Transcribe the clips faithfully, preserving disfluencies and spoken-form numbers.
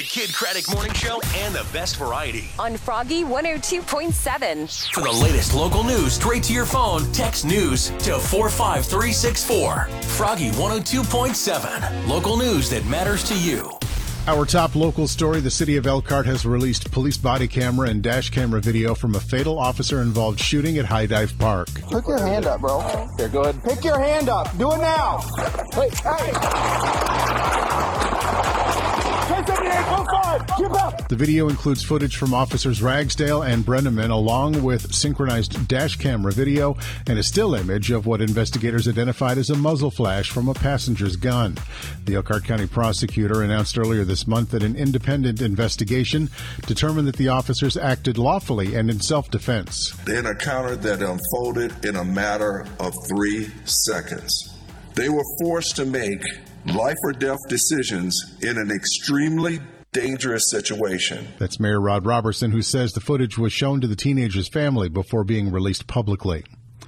The Kid Craddock Morning Show and the best variety. On Froggy one oh two point seven. For the latest local news straight to your phone, text news to four five three six four. Froggy one oh two point seven. Local news that matters to you. Our top local story, the city of Elkhart has released police body camera and dash camera video from a fatal officer-involved shooting at High Dive Park. Pick your hand up, bro. Here, go ahead. Pick your hand up. Do it now. Hey, hey. The video includes footage from officers Ragsdale and Brenneman, along with synchronized dash camera video and a still image of what investigators identified as a muzzle flash from a passenger's gun. The Elkhart County prosecutor announced earlier this month that an independent investigation determined that the officers acted lawfully and in self-defense. They had an encounter that unfolded in a matter of three seconds. They were forced to make life or death decisions in an extremely dangerous situation. That's Mayor Rod Robertson, who says the footage was shown to the teenager's family before being released publicly.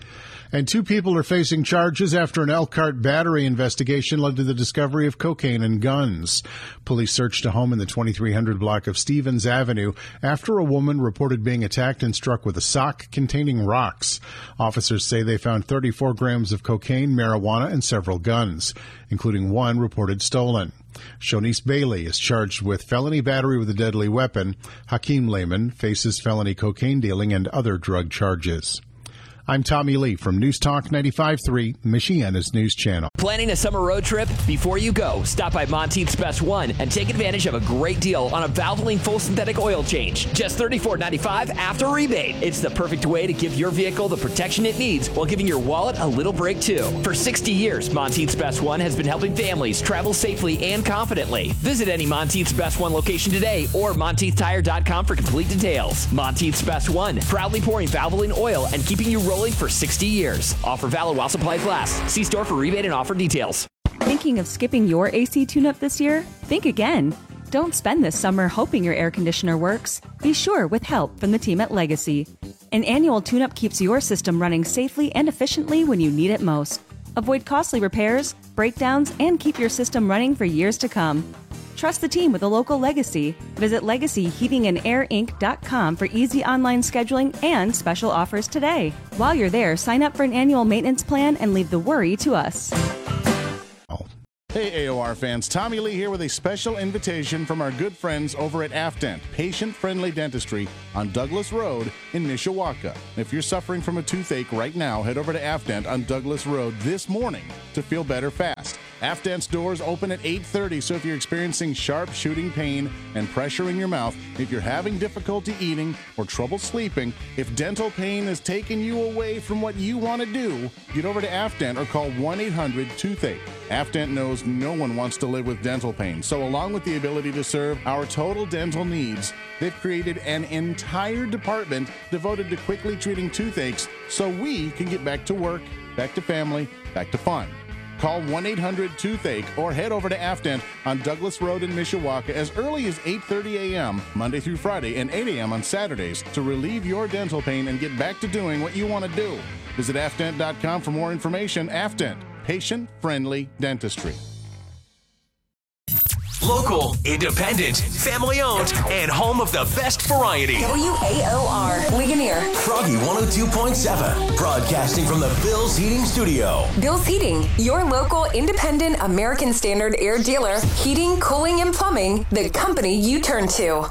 And two people are facing charges after an Elkhart battery investigation led to the discovery of cocaine and guns. Police searched a home in the twenty-three hundred block of Stevens Avenue after a woman reported being attacked and struck with a sock containing rocks. Officers say they found thirty-four grams of cocaine, marijuana, and several guns, including one reported stolen. Shonice Bailey is charged with felony battery with a deadly weapon. Hakeem Lehman faces felony cocaine dealing and other drug charges. I'm Tommy Lee from News Talk ninety-five point three, Michiana's News Channel. Planning a summer road trip? Before you go, stop by Monteith's Best One and take advantage of a great deal on a Valvoline full synthetic oil change. Just thirty-four ninety-five after rebate. It's the perfect way to give your vehicle the protection it needs while giving your wallet a little break too. For sixty years, Monteith's Best One has been helping families travel safely and confidently. Visit any Monteith's Best One location today or Monteith Tire dot com for complete details. Monteith's Best One, proudly pouring Valvoline oil and keeping you rolling for sixty years. Offer valid while supplies last. See store for rebate and offer details. Thinking of skipping your A C tune-up this year? Think again. Don't spend this summer hoping your air conditioner works. Be sure with help from the team at Legacy. An annual tune-up keeps your system running safely and efficiently when you need it most. Avoid costly repairs, breakdowns, and keep your system running for years to come. Trust the team with a local Legacy. Visit legacy heating and air inc dot com for easy online scheduling and special offers today. While you're there, sign up for an annual maintenance plan and leave the worry to us. Hey A O R fans, Tommy Lee here with a special invitation from our good friends over at Afdent, patient-friendly dentistry on Douglas Road in Mishawaka. If you're suffering from a toothache right now, head over to Afdent on Douglas Road this morning to feel better fast. Afdent's doors open at eight thirty, so if you're experiencing sharp shooting pain and pressure in your mouth, if you're having difficulty eating or trouble sleeping, if dental pain is taking you away from what you want to do, get over to Afdent or call one eight hundred toothache. Afdent knows no one wants to live with dental pain, so along with the ability to serve our total dental needs, they've created an entire department devoted to quickly treating toothaches so we can get back to work, back to family, back to fun. Call one eight hundred toothache or head over to Afdent on Douglas Road in Mishawaka as early as eight thirty a.m. Monday through Friday and eight a.m. on Saturdays to relieve your dental pain and get back to doing what you want to do. Visit afdent dot com for more information. Afdent, patient-friendly dentistry. Local, independent, family-owned, and home of the best variety. W A O R, Ligonier. Froggy one oh two point seven, broadcasting from the Bill's Heating Studio. Bill's Heating, your local independent American Standard air dealer. Heating, cooling, and plumbing, the company you turn to.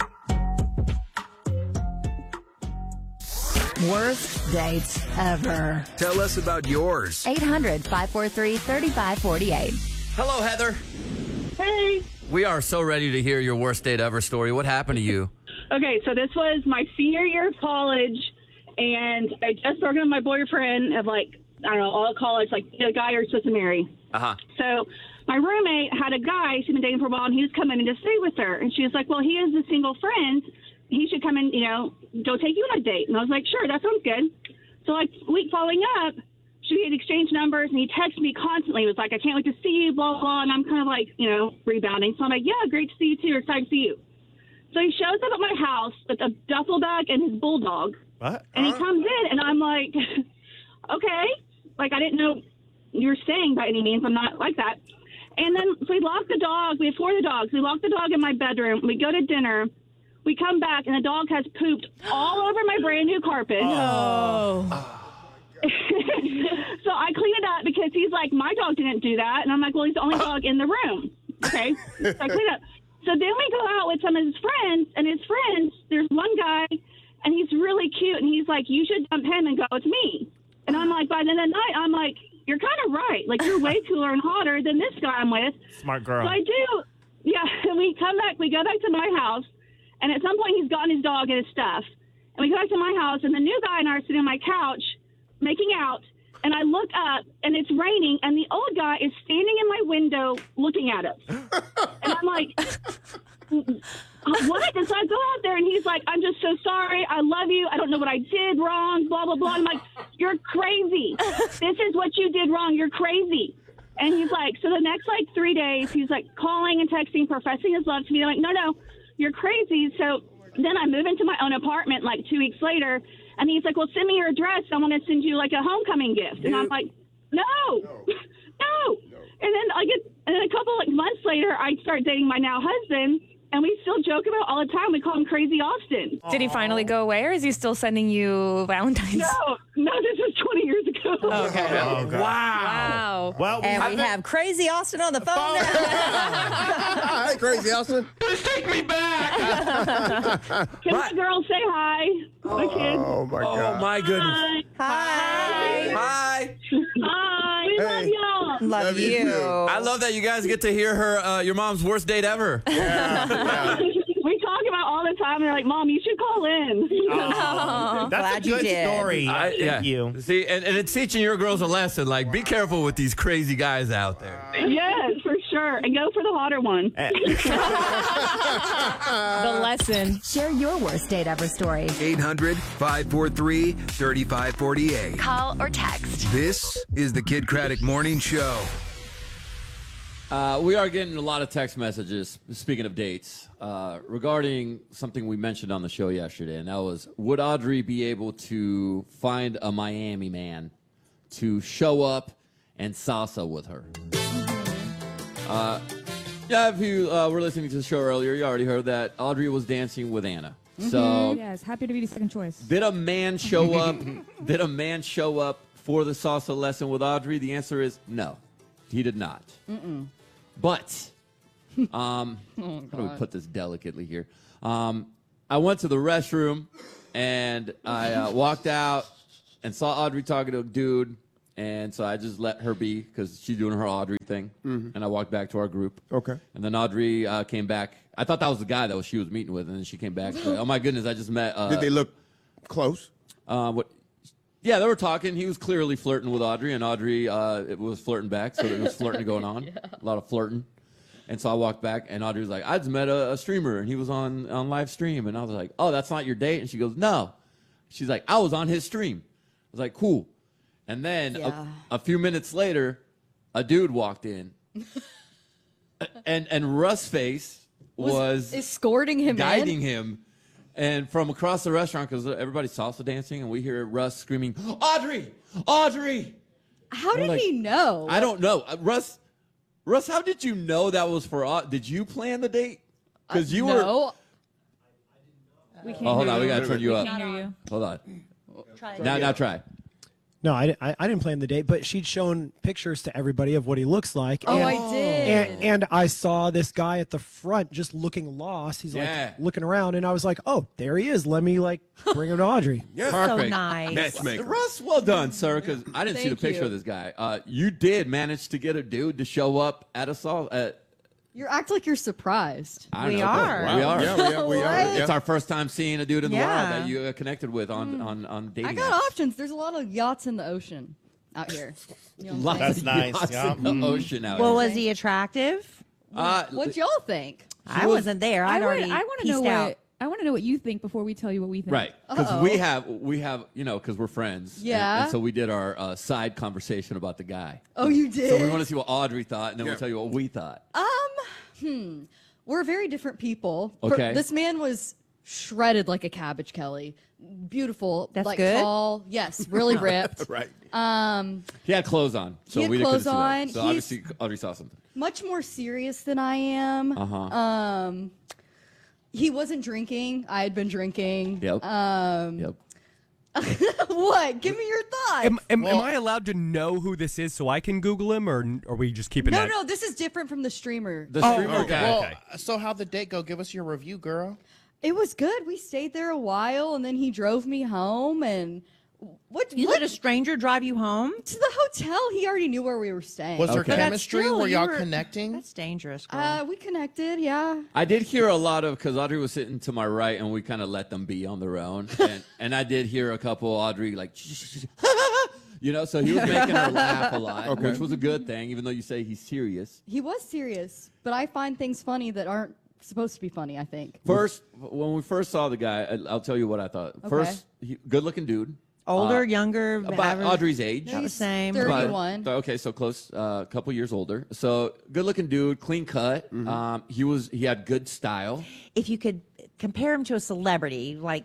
Worst dates ever. Tell us about yours. eight hundred, five four three, three five four eight. Hello, Heather. Hey. We are so ready to hear your worst date ever story. What happened to you? Okay, so this was my senior year of college, and I just broke up with my boyfriend of, like, I don't know, all college, like the guy you're supposed to marry. Uh-huh. So my roommate had a guy she'd been dating for a while, and he was coming in to stay with her. And she was like, well, he is a single friend. He should come in, you know, go take you on a date. And I was like, sure, that sounds good. So, like, week following up, she had exchanged numbers, and he texted me constantly. He was like, I can't wait to see you, blah, blah. And I'm kind of like, you know, rebounding. So I'm like, yeah, great to see you, too. Excited to see you. So he shows up at my house with a duffel bag and his bulldog. What? And he comes in, and I'm like, okay. Like, I didn't know you were staying by any means. I'm not like that. And then so we lock the dog. We have four of the dogs. We lock the dog in my bedroom. We go to dinner. We come back, and the dog has pooped all over my brand new carpet. No. So I clean it up because he's like, my dog didn't do that. And I'm like, well, he's the only dog in the room. Okay. So I clean it up. So then we go out with some of his friends, and his friends, there's one guy, and he's really cute, and he's like, you should dump him and go with me. And I'm like, by the end of the night, I'm like, you're kind of right. Like, you're way cooler and hotter than this guy I'm with. Smart girl. So I do. Yeah. And we come back, we go back to my house, and at some point he's gotten his dog and his stuff. And we go back to my house, and the new guy and I are sitting on my couch making out, and I look up, and it's raining, and the old guy is standing in my window looking at us. And I'm like, what? And so I go out there, and he's like, I'm just so sorry. I love you. I don't know what I did wrong, blah, blah, blah. I'm like, you're crazy. This is what you did wrong. You're crazy. And he's like, so the next, like, three days, he's, like, calling and texting, professing his love to me. I'm like, no, no, you're crazy. So then I move into my own apartment, like, two weeks later, and he's like, well, send me your address. I want to send you, like, a homecoming gift. And I'm like, no, no. no. And then I get, and then a couple, like, months later, I start dating my now husband, and we still joke about it all the time. We call him Crazy Austin. Did he finally go away, or is he still sending you Valentine's? No, no, this was twenty years ago. Okay. Oh, God. Wow. Well, And we haven't- have Crazy Austin on the phone now. Hi, Crazy Austin. Take me back. Can my girl say hi? My kids. Oh, my Oh, God. my goodness. Hi. Hi. Hi. We love Hey. y'all. Love, Love you you. too. I love that you guys get to hear her, uh, your mom's worst date ever. We talk about all the time. They're like, Mom, you should call in. Oh, that's Glad a you good did. story. I, Thank yeah. you. See, and, and it's teaching your girls a lesson. Like, be careful with these crazy guys out there. Yes, for sure. And go for the hotter one. The lesson. Share your worst date ever story. eight hundred, five four three, three five four eight. Call or text. This is the Kid Craddock Morning Show. Uh, we are getting a lot of text messages, speaking of dates, uh, regarding something we mentioned on the show yesterday, and that was, would Audrey be able to find a Miami man to show up and salsa with her? Uh, yeah, if you uh, were listening to the show earlier, you already heard that Audrey was dancing with Anna. So Yes, happy to be the second choice. did a man show up? Did a man show up for the salsa lesson with Audrey? The answer is no, he did not. Mm-mm. But, um, Oh, how do we God. put this delicately here? Um, I went to the restroom and I uh, walked out and saw Audrey talking to a dude, and so I just let her be because she's doing her Audrey thing. Mhm. And I walked back to our group. Okay. And then Audrey uh, came back. I thought that was the guy that was, she was meeting with, and then she came back. She's like, oh my goodness, I just met. Uh, Did they look close? Uh, what? Yeah, they were talking. He was clearly flirting with Audrey, and Audrey uh, it was flirting back, so there was flirting going on, Yeah. a lot of flirting. And so I walked back, and Audrey was like, I just met a, a streamer, and he was on, on live stream. And I was like, oh, that's not your date? And she goes, no. She's like, I was on his stream. I was like, cool. And then Yeah. a, a few minutes later, a dude walked in, and, and Russ Face was, Was escorting him in? guiding him. And from across the restaurant, because everybody's salsa dancing, and we hear Russ screaming, Audrey! Audrey! How We're did like, he know? I don't know. Uh, Russ, Russ, how did you know that was for Aud- Did you plan the date? Because you were. No. We can't Oh, hold hear on. We you. got to turn you We up. can't hear you. Hold on. Try Now, now try. No, I, I, I didn't plan the date, but she'd shown pictures to everybody of what he looks like. Oh, and, I did. And, and I saw this guy at the front just looking lost. He's Yeah. like looking around, and I was like, oh, there he is. Let me like bring him to Audrey. Yeah. Perfect. nice. Matchmaker. Russ, well done, sir, because I didn't see the Thank picture you. of this guy. Uh, you did manage to get a dude to show up at a salt. At, You act like you're surprised. I don't We know, are. We are. Yeah, we are. We are. What? It's Yeah. our first time seeing a dude in the wild Yeah. that you uh, connected with on, on, on dating I got apps. options. There's a lot of yachts in the ocean out here. You know what I'm Lots That's of nice, yachts yeah. in the Mm. ocean out Well, here. was he attractive? Uh, saying? What y'all think? I was- wasn't there. I I'd want, already I want to know pieced out. what I want to know what you think before we tell you what we think. Right, because Uh-oh. we have we have you know because we're friends. and- Yeah. And, so we did our uh, side conversation about the guy. Oh, you did? So we want to see what Audrey thought, and then Yeah. we'll tell you what we thought. Um, hmm. We're very different people. Okay. This man was shredded like a cabbage, Kelly. Beautiful, That's like good? tall. Yes, really ripped. Right. Um, He had clothes on, so He had we couldn't clothes see that. on. So He's- obviously, Audrey saw something. much more serious than I am. Uh-huh. Um, he wasn't drinking. I had been drinking. Yep. Um, Yep. what? Give me your thoughts. Am, am, am I allowed to know who this is so I can Google him, or are we just keeping no, that? no, this is different from the streamer. The Oh, streamer okay, guy. Well, okay. so how'd the date go? Give us your review, girl. It was good. We stayed there a while, and then he drove me home. And what? You what let a stranger drive you home? to the hotel? He already knew where we were staying. Was there Okay. But that's chemistry? still- Were you y'all were- connecting? That's dangerous, girl. Uh, we connected. Yeah. I did hear a lot of, because Audrey was sitting to my right, and we kind of let them be on their own. And, and I did hear a couple, Audrey, like, you know, so he was making her laugh a lot, Okay. which was a good thing, even though you say he's serious. He was serious, but I find things funny that aren't supposed to be funny. I think. First, when we first saw the guy, I- I'll tell you what I thought. First, he, good-looking dude. Older, Uh, younger, About average? Audrey's age. About the same. But- thirty-one. okay, so close, a uh, couple years older. So good-looking dude, clean cut. Mm-hmm. Um, he was he had good style. If you could compare him to a celebrity, like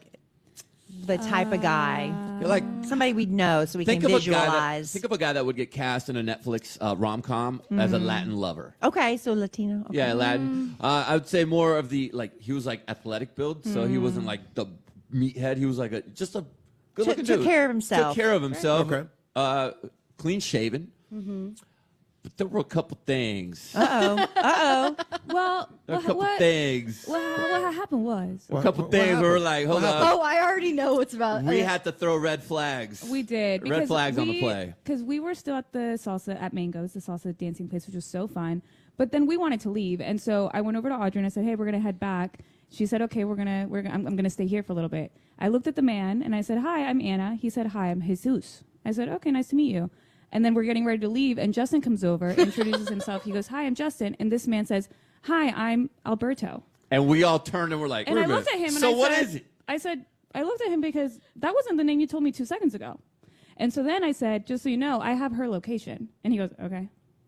the type of guy, like somebody we'd know, so we think can of a guy that, visualize. think of a guy that would get cast in a Netflix uh, rom com as a Mhm. Latin lover. Okay, so Latino. Okay. Yeah, Latin. Uh, I would say more of the like he was like athletic build, so he Mm. wasn't like the meathead. He was like a just a good looking Took- dude. took care of himself. Took care of himself. Okay. Uh, clean shaven. Mm-hmm. But there were a couple things. Uh oh. Uh oh. Well, There were a what, couple what, things. what, what happened was A couple things where we're like, hold up. Oh, I already know what's about. We uh, had to throw red flags. we did Red because flags on the we- play. because we were still at the salsa at Mango's, the salsa dancing place, which was so fun. But then we wanted to leave, and so I went over to Audrey and I said, "Hey, we're gonna head back." She said, "Okay, we're gonna we're gonna, I'm, I'm gonna stay here for a little bit." I looked at the man and I said, "Hi, I'm Anna." He said, "Hi, I'm Jesus." I said, "Okay, nice to meet you." And then we're getting ready to leave, and Justin comes over, introduces himself. He goes, "Hi, I'm Justin," and this man says, "Hi, I'm Alberto." And we all turned and we're like, And wait I a minute. looked at him and so I what said, is it? I said, I looked at him because that wasn't the name you told me two seconds ago. And so then I said, just so you know, I have her location. And he goes, okay.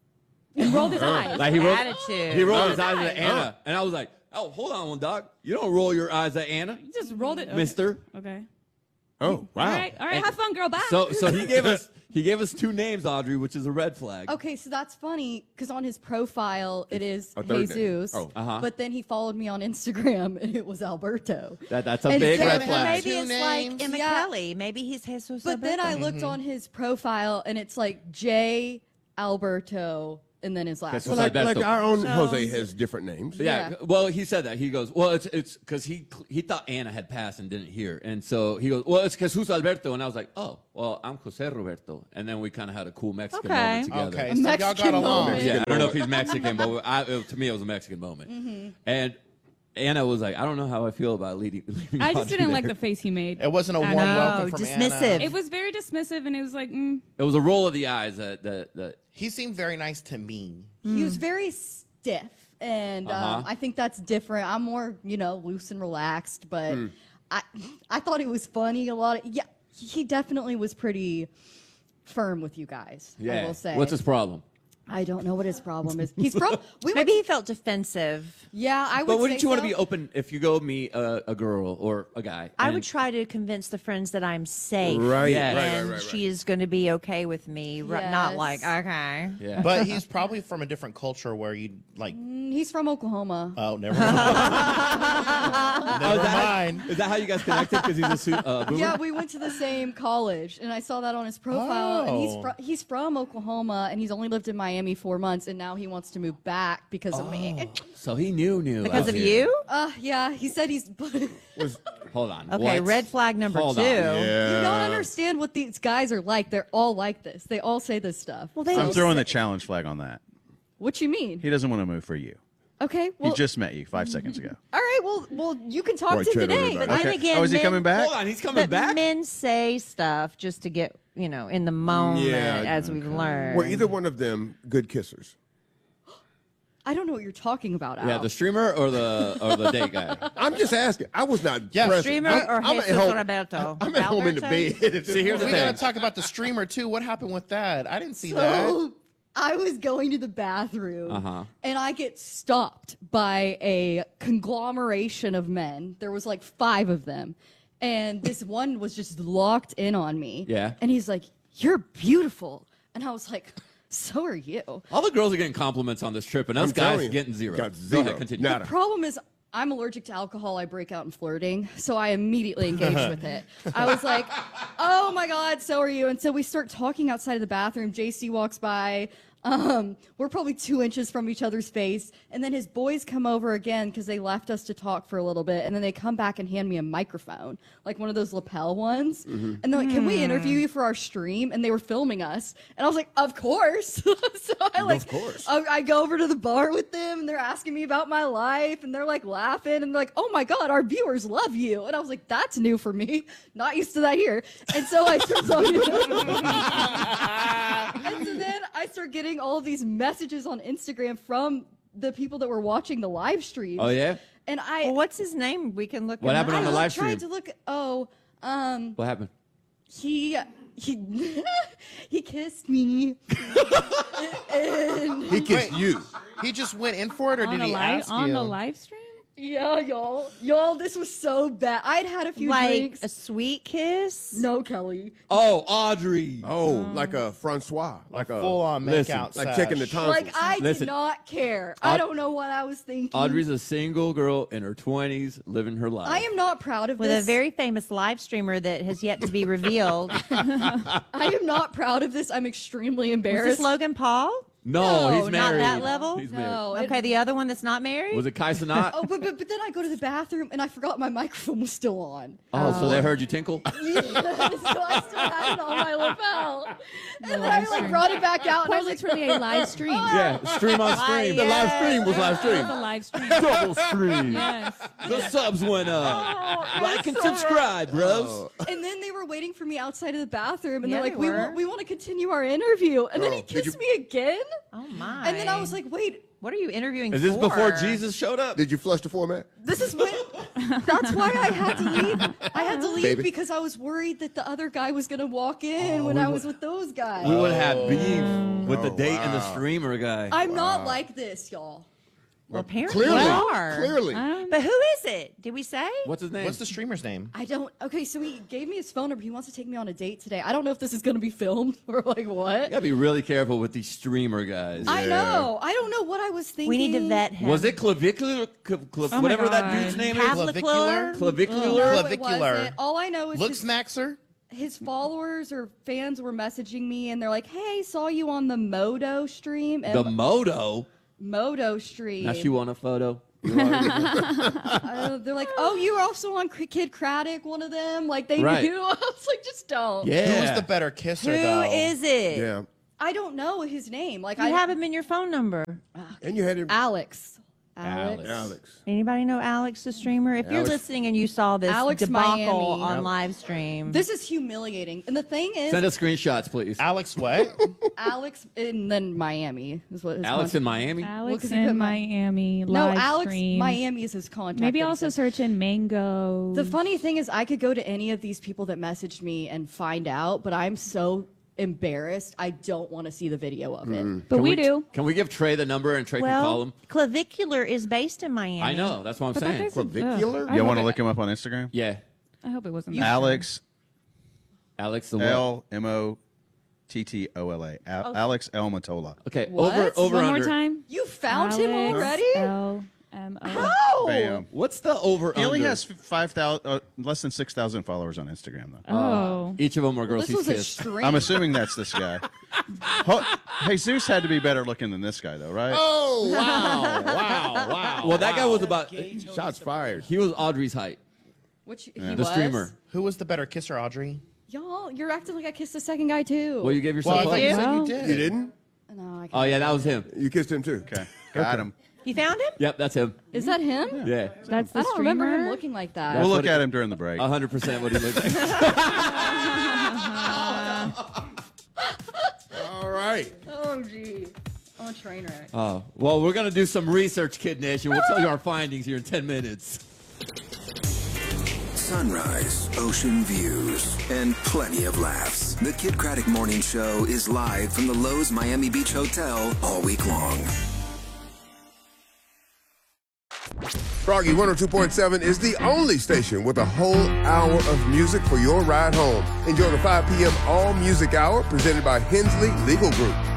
And rolled his eyes. Like he rolled, Attitude. he rolled his Oh. eyes at Anna, and I was like, "Oh, hold on, one dog. You don't roll your eyes at Anna, You just rolled it. Okay. Mister." Okay. Oh, wow. All right. All right. Have fun, girl. Bye. So, so he gave us he gave us two names, Audrey, which is a red flag. Okay, so that's funny because on his profile it is a third name. Jesus, Oh. Uh-huh. but then he followed me on Instagram and it was Alberto. That that's a And big so- red Well, flag. maybe Two it's names. like Emma Yeah. Kelly. Maybe he's Jesus. But then I Alberto. looked on his profile and it's like J Alberto and then his last. Okay, so So name. like, like Alberto. our own So- Jose has different names. Yeah, Yeah. well, he said that. He goes, well, it's it's because he he thought Anna had passed and didn't hear, and so he goes, well, it's because who's Alberto, and I was like, oh, well, I'm Jose Roberto, and then we kind of had a cool Mexican Okay. moment together. Okay, A so y'all Mexican got along. moment. Yeah, I don't know if he's Mexican, but I, it, to me, it was a Mexican moment. Mm-hmm. And Anna was like, I don't know how I feel about leading. leaving I just Audrey didn't like there. the face he made. It wasn't a I warm know. welcome No, from dismissive. Anna. It was very dismissive, and it was like, mm. It was a roll of the eyes that that, that He seemed very nice to me. He was very stiff, and Uh-huh. um, I think that's different. I'm more, you know, loose and relaxed, but Hmm. I, I thought it was funny. A lot of yeah, he definitely was pretty firm with you guys. yeah. I will say. What's his problem? I don't know what his problem is. He's from. We went, Maybe he felt defensive. yeah, I would. But wouldn't say you want so. to be open if you go meet a, a girl or a guy? I and- would try to convince the friends that I'm safe. Right, Yeah. right, right, And right, right. she is going to be okay with me. r- Not Yes. like, okay. Yeah. But he's probably from a different culture where you like. Mm, He's from Oklahoma. Oh, never mind. Oh, never is, that, mind. is that how you guys connected? Because he's a su- uh, boomer? Yeah, we went to the same college, and I saw that on his profile. And he's Oh. fr- he's from Oklahoma, and he's only lived in Miami four months, and now he wants to move back because of me. So he knew, knew. Because out of here. you? Uh, yeah, he said he's. Hold on. Okay, what? red flag number Hold two. on. Yeah. You don't understand what these guys are like. They're all like this. They all say this stuff. Well, they I'm just throwing say- the challenge flag on that. What you mean? He doesn't want to move for you. Okay, He well, just met you five seconds ago. all right. Well, well, you can talk Right, to him Ted, today. everybody. But Okay. And again, Oh, is he men- coming back? Hold on, he's coming But back? men say stuff just to get, you know, in the moment, Yeah, as we've learned. Were either one of them good kissers? I don't know what you're talking about. Al. Yeah, the streamer or the or the date guy. I'm just asking. I was not Yeah, present. Streamer I'm, or I'm at Jesus home, Roberto? I'm at home in the Alberto? bed. See, here's the We thing. gotta talk about the streamer too. What happened with that? I didn't see So, that. I was going to the bathroom Uh-huh. and I get stopped by a conglomeration of men. There was like five of them. And this one was just locked in on me. Yeah. And he's like, "You're beautiful." And I was like, "So are you." All the girls are getting compliments on this trip, and us I'm telling guys you, getting zero. got Go zero. ahead, continue. The problem is I'm allergic to alcohol. I break out in flirting. So I immediately engaged with it. I was like, "Oh my God, so are you." And so we start talking outside of the bathroom. J C walks by. Um, we're probably two inches from each other's face. And then his boys come over again because they left us to talk for a little bit. And then they come back and hand me a microphone, like one of those lapel ones. Mhm. And they're like, "Can we Hmm. interview you for our stream?" And they were filming us. And I was like, "Of course." So I like, Of course. I, I go over to the bar with them and they're asking me about my life and they're like laughing and they're like, "Oh my God, our viewers love you." And I was like, "That's new for me. Not used to that here." And so I start talking And so then I start getting all of these messages on Instagram from the people that were watching the live stream. Oh, yeah? And I Well, what's his name? We can look. What him happened up. on the I live tried stream? to look. Oh, um, What happened? he he he kissed me. and He kissed you. He just went in for it, or on did a he live ask on you? the live stream? Yeah, y'all, y'all, this was so bad. I'd had a few Like drinks. a sweet kiss? No, Kelly. Oh, Audrey. Oh, like a Francois, like a full-on Listen, makeout like sesh. checking the tonsils. Like I Listen. did not care. I Aud- don't know what I was thinking. Audrey's a single girl in her twenties living her life. I am not proud of With this. a very famous live streamer that has yet to be revealed. I am not proud of this. I'm extremely Was embarrassed. this Logan Paul? No, No, he's married. Not that level? He's No. married. Okay, the other one that's not married? Was it Kai Cenat? Oh, but, but but then I go to the bathroom and I forgot my microphone was still on. Oh, so they heard you tinkle? Yeah, so I still had it on my lapel. And then I live like stream. brought it back out and I was like, Literally a live stream. Yeah, stream on stream. The live stream was live stream. The live stream. Double stream. Yes. The subs went up. Like and subscribe, bros. And then they were waiting for me outside of the bathroom, and Yeah, they're they like, "We were. want, we want to continue our interview." And then Oh, he did kissed you- me again. Oh my. And then I was like, "Wait, what are you interviewing Is this for? before Jesus showed up? Did you flush the format? this is when." That's why I had to leave. I had to leave Baby. because I was worried that the other guy was gonna walk in when I was with those guys. We would have had beef with the Oh, date and the wow. streamer guy. I'm not like this, y'all. Well, apparently Clearly, you are. clearly. Um, But who is it? Did we say? What's his name? What's the streamer's name? I don't. Okay, so he gave me his phone number. He wants to take me on a date today. I don't know if this is gonna be filmed or like what. You gotta be really careful with these streamer guys. I know. I don't know what I was thinking. We need to vet him. Was it clavicular? Cl- cl- Oh my whatever that God. dude's name is? Clavicular? Clavicular? No, it Clavicular. wasn't. All I know is Looks his, Maxer? his followers or fans were messaging me, and they're like, "Hey, saw you on the Moto stream." And The Moto? Moto stream. Now she want a photo. Uh, they're like, "Oh, you were also on K- Kid Craddock, one of them." Like they Right. knew. I was like, "Just don't." Yeah. Who was the better kisser, Who though? is it? Yeah. I don't know his name. Like You I have him in your phone number. And you had him. Alex. Alex. Alex. Anybody know Alex the streamer? If you're Alex- listening and you saw this Alex debacle Miami. on Yep. live stream, This is humiliating. And the thing is, Send us screenshots, please. Alex what? Alex and then Miami is what his Alex contact- in Miami? Alex 'cause he put in my- Miami No, live Alex stream. Miami is his contact. Maybe that he also said. search in Mango. The funny thing is, I could go to any of these people that messaged me and find out, but I'm so embarrassed. I don't want to see the video of it. but Can we, do. Can we give Trey the number and Trey can call well, him? clavicular is based in Miami. I know. That's what I'm But that saying. doesn't- Clavicular? ugh. I You hope want to it- look him up on Instagram? Yeah. I hope it wasn't. Alex Alex the what? L M O T T O L A. Al- Alex L Matola. Okay. What? Over over One under. more time. You found him Alex already? L M O. How? Bam. What's the over He only under? has five thousand, uh, less than six thousand followers on Instagram, though. Oh. Each of them are girls This was he's a kissed. stream. I'm assuming that's this guy. Ho- Jesus had to be better looking than this guy, though, right? Oh, wow. Wow. Wow. Well, that guy was about. Shots fired. He was Audrey's height. Which he The was. streamer. Who was the better kisser, Audrey? Y'all, you're acting like I kissed the second guy too. Well, you gave Well, yourself. I thought up. you said Well- you did. You didn't? No, I can't. Oh yeah, that was him. You kissed him too. Okay. Got him. You found him? Yep, that's him. Is that him? Yeah. That's the I don't remember him streamer? looking like that. We'll what look it- at him during the break. A hundred percent what he looked like. All right. Oh, gee. On a train wreck. Oh well, we're gonna do some research, Kid Nation. We'll tell you our findings here in ten minutes. Sunrise, ocean views, and plenty of laughs. The Kid Craddock Morning Show is live from the Lowe's Miami Beach Hotel all week long. Froggy one oh two point seven is the only station with a whole hour of music for your ride home. Enjoy the five p.m. All Music Hour presented by Hensley Legal Group.